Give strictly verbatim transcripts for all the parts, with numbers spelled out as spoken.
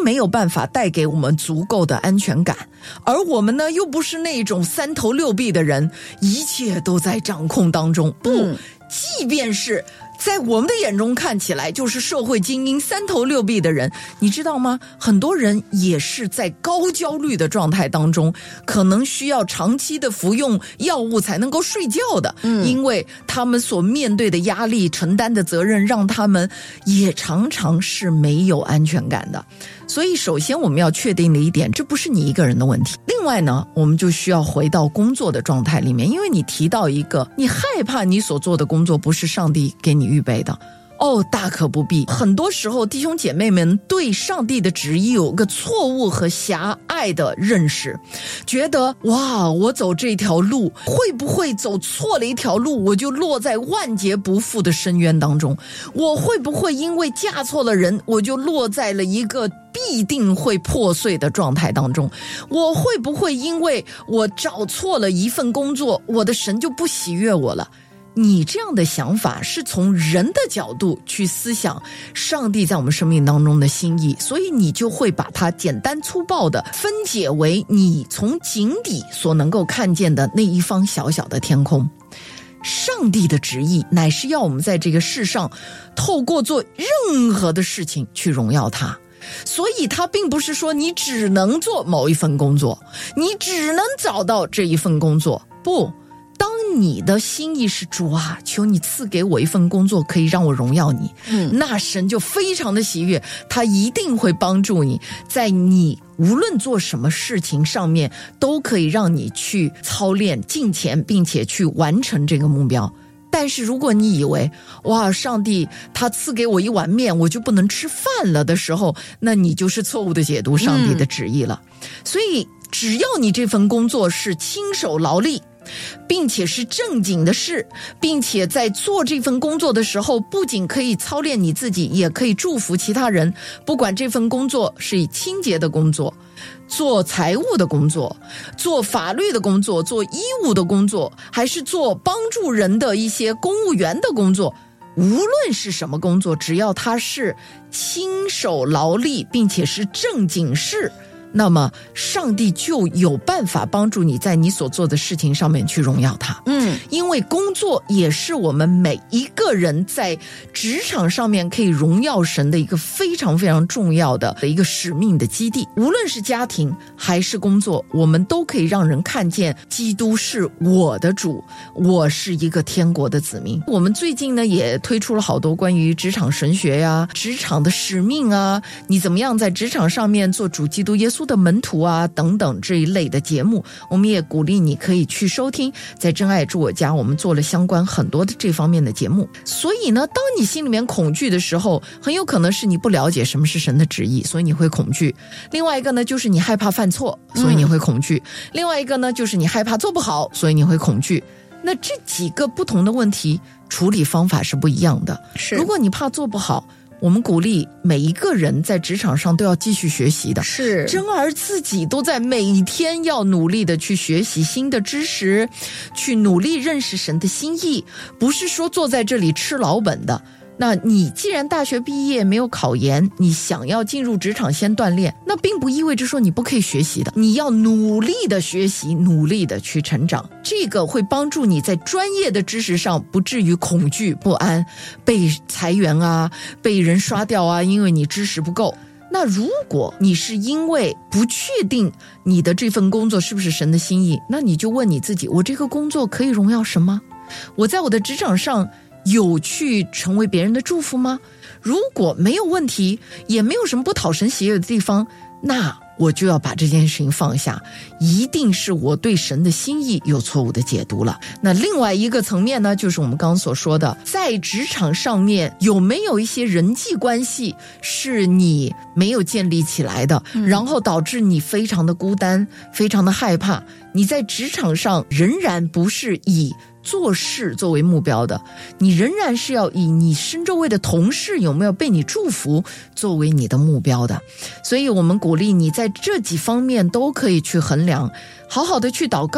没有办法带给我们足够的安全感，而我们呢又不是那种三头六臂的人，一切都在掌控当中。不、嗯、即便是在我们的眼中看起来就是社会精英三头六臂的人，你知道吗？很多人也是在高焦虑的状态当中，可能需要长期的服用药物才能够睡觉的、嗯、因为他们所面对的压力承担的责任让他们也常常是没有安全感的。所以首先我们要确定的一点，这不是你一个人的问题。另外呢，我们就需要回到工作的状态里面，因为你提到一个你害怕你所做的工作不是上帝给你预备的，哦，大可不必。很多时候弟兄姐妹们对上帝的旨意有个错误和狭隘的认识，觉得哇，我走这条路会不会走错了一条路，我就落在万劫不复的深渊当中，我会不会因为嫁错了人，我就落在了一个必定会破碎的状态当中，我会不会因为我找错了一份工作，我的神就不喜悦我了。你这样的想法是从人的角度去思想上帝在我们生命当中的心意，所以你就会把它简单粗暴的分解为你从井底所能够看见的那一方小小的天空。上帝的旨意乃是要我们在这个世上透过做任何的事情去荣耀他，所以他并不是说你只能做某一份工作，你只能找到这一份工作，不，当你的心意是主啊，求你赐给我一份工作可以让我荣耀你、嗯、那神就非常的喜悦，他一定会帮助你，在你无论做什么事情上面都可以让你去操练敬虔，并且去完成这个目标。但是如果你以为哇，上帝他赐给我一碗面我就不能吃饭了的时候，那你就是错误的解读上帝的旨意了、嗯、所以只要你这份工作是亲手劳力，并且是正经的事，并且在做这份工作的时候不仅可以操练你自己，也可以祝福其他人，不管这份工作是以清洁的工作，做财务的工作，做法律的工作，做医务的工作，还是做帮助人的一些公务员的工作，无论是什么工作，只要它是亲手劳力并且是正经事，那么上帝就有办法帮助你在你所做的事情上面去荣耀他。嗯，因为工作也是我们每一个人在职场上面可以荣耀神的一个非常非常重要的一个使命的基地。无论是家庭还是工作，我们都可以让人看见基督是我的主，我是一个天国的子民。我们最近呢也推出了好多关于职场神学呀、职场的使命啊，你怎么样在职场上面做主基督耶稣的门徒啊等等这一类的节目，我们也鼓励你可以去收听，在真爱住我家我们做了相关很多的这方面的节目。所以呢，当你心里面恐惧的时候，很有可能是你不了解什么是神的旨意，所以你会恐惧。另外一个呢，就是你害怕犯错，所以你会恐惧、嗯、另外一个呢，就是你害怕做不好，所以你会恐惧。那这几个不同的问题处理方法是不一样的。是，如果你怕做不好，我们鼓励每一个人在职场上都要继续学习的，是，真而自己都在每天要努力的去学习新的知识，去努力认识神的心意，不是说坐在这里吃老本的。那你既然大学毕业没有考研，你想要进入职场先锻炼，那并不意味着说你不可以学习的，你要努力的学习，努力的去成长，这个会帮助你在专业的知识上不至于恐惧不安，被裁员啊，被人刷掉啊，因为你知识不够。那如果你是因为不确定你的这份工作是不是神的心意，那你就问你自己，我这个工作可以荣耀神吗？我在我的职场上有去成为别人的祝福吗？如果没有问题，也没有什么不讨神喜悦的地方，那我就要把这件事情放下，一定是我对神的心意有错误的解读了。那另外一个层面呢，就是我们刚刚所说的，在职场上面有没有一些人际关系是你没有建立起来的、嗯、然后导致你非常的孤单，非常的害怕，你在职场上仍然不是以做事作为目标的，你仍然是要以你身周围的同事有没有被你祝福作为你的目标的。所以我们鼓励你在这几方面都可以去衡量，好好的去祷告，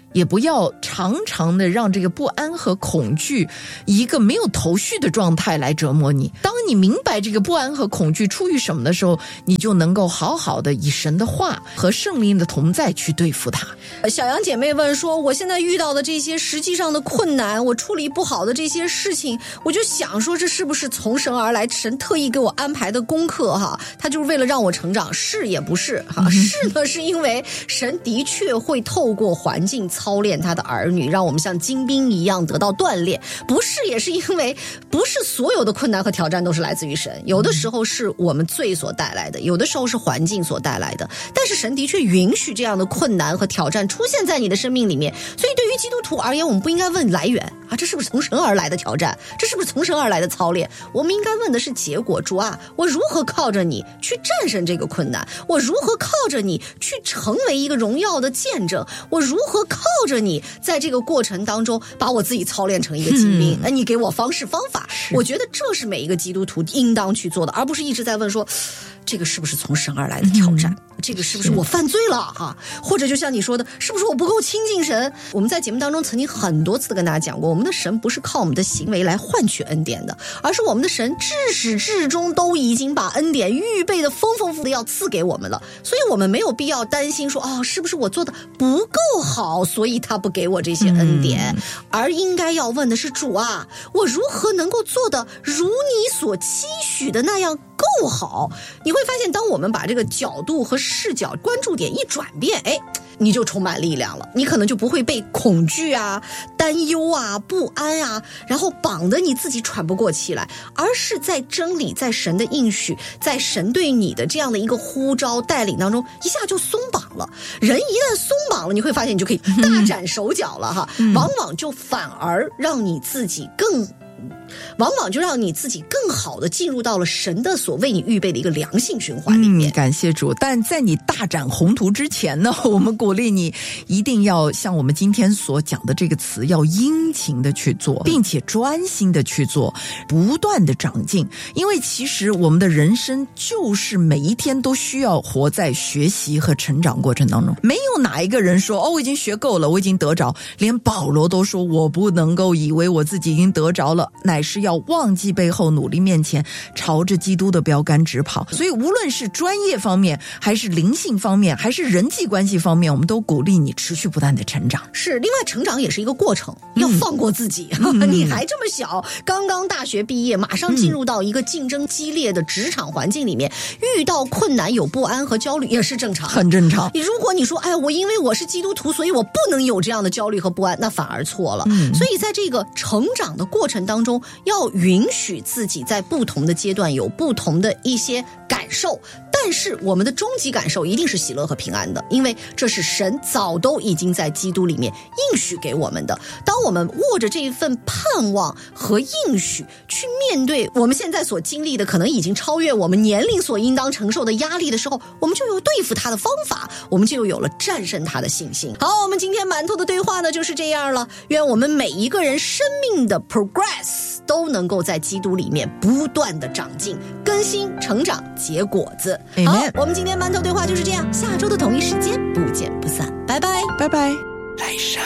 也不要常常的让这个不安和恐惧一个没有头绪的状态来折磨你。当你明白这个不安和恐惧出于什么的时候，你就能够好好的以神的话和圣灵的同在去对付它。 小杨姐妹问说，我现在遇到的这些实际上的困难，我处理不好的这些事情，我就想说这是不是从神而来，神特意给我安排的功课哈？他就是为了让我成长，是也不是哈？是呢，是因为神的确会透过环境操练他的儿女，让我们像精兵一样得到锻炼。不是也是因为不是所有的困难和挑战都是来自于神，有的时候是我们罪所带来的，有的时候是环境所带来的，但是神的确允许这样的困难和挑战出现在你的生命里面。所以对于基督徒而言，我们不应该问来源啊，这是不是从神而来的挑战，这是不是从神而来的操练，我们应该问的是结果。主啊，我如何靠着你去战胜这个困难，我如何靠着你去成为一个荣耀的见证，我如何靠着你在这个过程当中把我自己操练成一个精兵，嗯，你给我方式方法。我觉得这是每一个基督徒应当去做的，而不是一直在问说这个是不是从神而来的挑战，嗯，这个是不是我犯罪了哈？或者就像你说的，是不是我不够亲近神？我们在节目当中曾经很多次的跟大家讲过，我们的神不是靠我们的行为来换取恩典的，而是我们的神至始至终都已经把恩典预备的丰丰富富的要赐给我们了。所以我们没有必要担心说哦，是不是我做的不够好，所以他不给我这些恩典，嗯，而应该要问的是，主啊，我如何能够做的如你所期许的那样够好？你会发现，当我们把这个角度和视角关注点一转变，哎，你就充满力量了，你可能就不会被恐惧啊、担忧啊、不安啊，然后绑得你自己喘不过气来，而是在真理、在神的应许、在神对你的这样的一个呼召带领当中，一下就松绑了。人一旦松绑了，你会发现你就可以大展手脚了哈，嗯，往往就反而让你自己更往往就让你自己更好的进入到了神的所为你预备的一个良性循环里面。 嗯，感谢主。但在你大展宏图之前呢，我们鼓励你一定要像我们今天所讲的这个词，要殷勤的去做，并且专心的去做，不断的长进。因为其实我们的人生就是每一天都需要活在学习和成长过程当中。没有哪一个人说哦，我已经学够了，我已经得着。连保罗都说，我不能够以为我自己已经得着了，乃是要忘记背后，努力面前，朝着基督的标杆直跑。所以无论是专业方面，还是灵性方面，还是人际关系方面，我们都鼓励你持续不断的成长。 是，另外成长也是一个过程，要放过自己。嗯、你还这么小，刚刚大学毕业，马上进入到一个竞争激烈的职场环境里面，遇到困难有不安和焦虑也是正常， 很正常。 如果你说哎，我因为我是基督徒，所以我不能有这样的焦虑和不安，那反而错了。嗯、所以在这个成长的过程当中，要允许自己在不同的阶段有不同的一些感受，但是我们的终极感受一定是喜乐和平安的，因为这是神早都已经在基督里面应许给我们的。当我们握着这一份盼望和应许去面对我们现在所经历的可能已经超越我们年龄所应当承受的压力的时候，我们就有对付它的方法，我们就有了战胜它的信心。好，我们今天馒头的对话呢就是这样了，愿我们每一个人生命的 progress 都能够在基督里面不断的长进、更新、成长、结果子。好，我们今天馒头对话就是这样，下周的同一时间不见不散，拜拜， 拜拜。来生